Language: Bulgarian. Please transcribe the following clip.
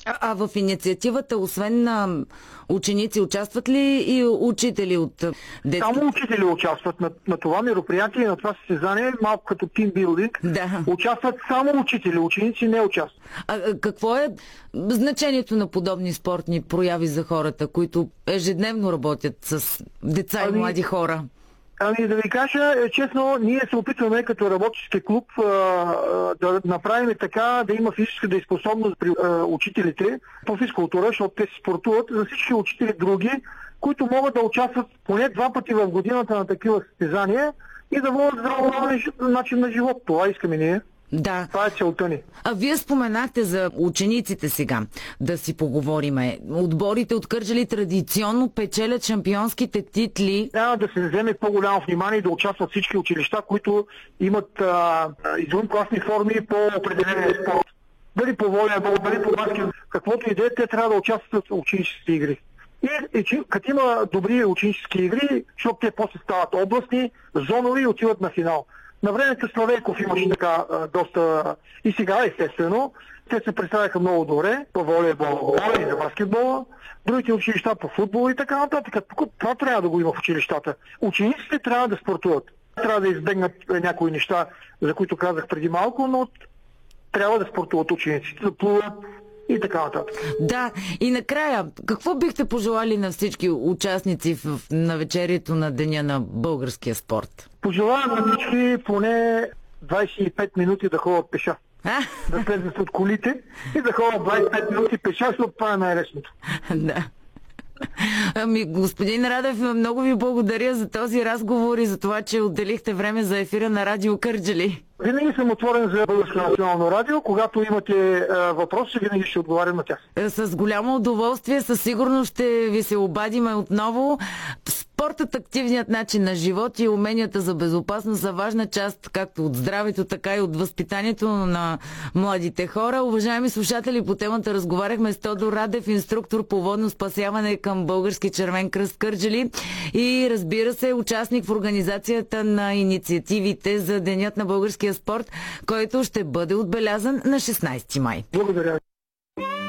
А в инициативата, освен на ученици, участват ли и учители от детски? Само учители участват на това мероприятие и на това състезание, малко като тимбилдинг. Да. Участват само учители, ученици не участват. А какво е значението на подобни спортни прояви за хората, които ежедневно работят с деца и млади хора? Ами да ви кажа, честно, ние се опитваме като работнически клуб да направим така, да има физическа дееспособност при учителите по физкултура, защото те се спортуват, за всички учители други, които могат да участват поне 2 пъти в годината на такива състезания и да водят здравословен начин на живот. Това искаме ние. Да. Това е целта ни. А вие споменахте за учениците сега. Да си поговориме. Отборите от Кърджали традиционно печелят шампионските титли. Трябва да се вземе по-голямо внимание и да участват всички училища, които имат извънкласни форми по определен спорт. Дали по волейбол, дали по баскет, каквото и да е, те трябва да участват в ученическите игри. И като има добри ученически игри, защото те после стават областни, зонови и отиват на финал. На времето Славейков имаше така доста и сега, естествено. Те се представяха много добре по волейбол и за баскетбола, другите училища по футбол и така нататък. Това трябва да го има в училищата. Учениците трябва да спортуват. Трябва да избегнат някои неща, за които казах преди малко, но трябва да спортуват учениците, да плуват и така нататък. Да, и накрая, какво бихте пожелали на всички участници в навечерието на Деня на българския спорт? Пожелавам на всички поне 25 минути да ходят пеша. Да слезат от колите и да ходят 25 минути пеша, защото това е най-лесното. Да. Ами, господин Радев, много ви благодаря за този разговор и за това, че отделихте време за ефира на Радио Кърджали. Винаги съм отворен за Българско национално радио. Когато имате въпроси, винаги ще отговарям на тях. С голямо удоволствие, със сигурност ще ви се обадиме отново. Спортът, активният начин на живот и уменията за безопасност са важна част както от здравето, така и от възпитанието на младите хора. Уважаеми слушатели, по темата разговаряхме с Тодор Радев, инструктор по водно спасяване към Български червен кръст Кърджали и, разбира се, участник в организацията на инициативите за Денят на българския спорт, който ще бъде отбелязан на 16 май. Благодаря.